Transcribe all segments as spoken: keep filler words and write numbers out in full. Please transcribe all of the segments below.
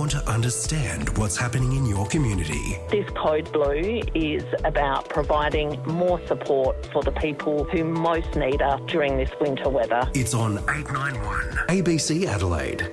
want to understand what's happening in your community. This Code Blue is about providing more support for the people who most need us during this winter weather. It's on eight nine one A B C Adelaide.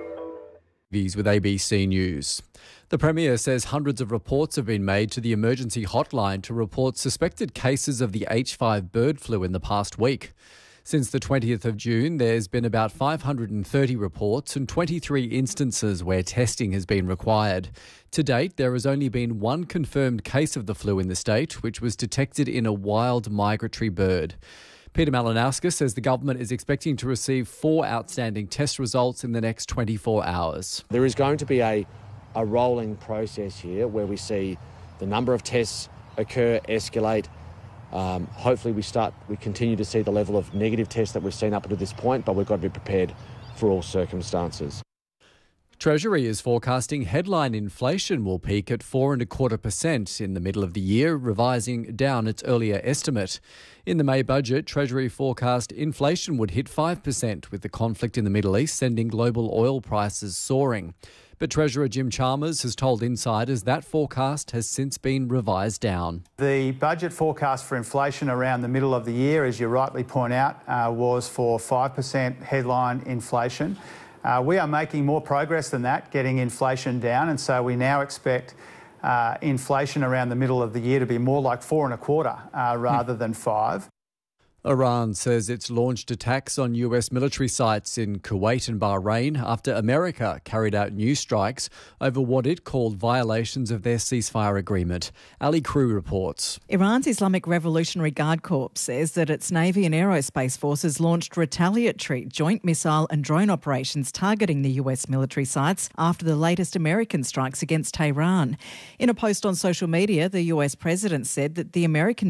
With A B C News. The Premier says hundreds of reports have been made to the emergency hotline to report suspected cases of the H five bird flu in the past week. Since the twentieth of June, there's been about five hundred thirty reports and twenty-three instances where testing has been required. To date, there has only been one confirmed case of the flu in the state, which was detected in a wild migratory bird. Peter Malinauskas says the government is expecting to receive four outstanding test results in the next twenty-four hours. There is going to be a, a rolling process here where we see the number of tests occur, escalate. Um, hopefully we start, we continue to see the level of negative tests that we've seen up to this point, but we've got to be prepared for all circumstances. Treasury is forecasting headline inflation will peak at four and a quarter percent in the middle of the year, revising down its earlier estimate. In the May budget, Treasury forecast inflation would hit five percent, with the conflict in the Middle East sending global oil prices soaring. But Treasurer Jim Chalmers has told insiders that forecast has since been revised down. The budget forecast for inflation around the middle of the year, as you rightly point out, uh, was for five percent headline inflation. Uh, we are making more progress than that, getting inflation down, and so we now expect uh, inflation around the middle of the year to be more like four and a quarter uh, rather than five. Iran says it's launched attacks on U S military sites in Kuwait and Bahrain after America carried out new strikes over what it called violations of their ceasefire agreement. Ali Crew reports. Iran's Islamic Revolutionary Guard Corps says that its Navy and Aerospace forces launched retaliatory joint missile and drone operations targeting the U S military sites after the latest American strikes against Tehran. In a post on social media, the U S president said that the American